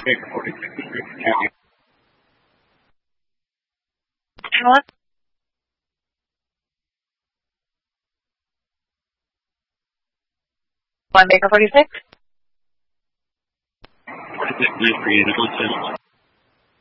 Baker 46 is Griffin County. What? One Baker 46? 46 is created.